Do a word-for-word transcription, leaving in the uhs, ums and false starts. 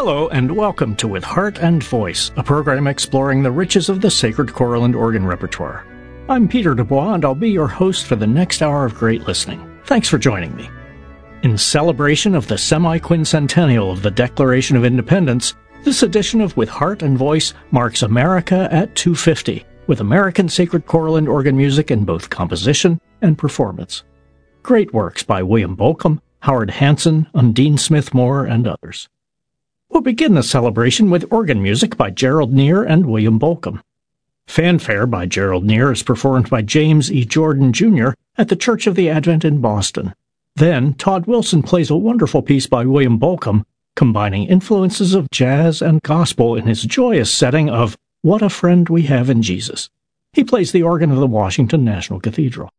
Hello and welcome to With Heart and Voice, a program exploring the riches of the sacred choral and organ repertoire. I'm Peter Dubois and I'll be your host for the next hour of great listening. Thanks for joining me. In celebration of the semi-quincentennial of the Declaration of Independence, this edition of With Heart and Voice marks America at two fifty, with American sacred choral and organ music in both composition and performance. Great works by William Bolcom, Howard Hanson, Undine Smith Moore, and others. We'll begin the celebration with organ music by Gerald Neer and William Bolcom. Fanfare by Gerald Neer is performed by James E. Jordan, Junior at the Church of the Advent in Boston. Then, Todd Wilson plays a wonderful piece by William Bolcom, combining influences of jazz and gospel in his joyous setting of What a Friend We Have in Jesus. He plays the organ of the Washington National Cathedral.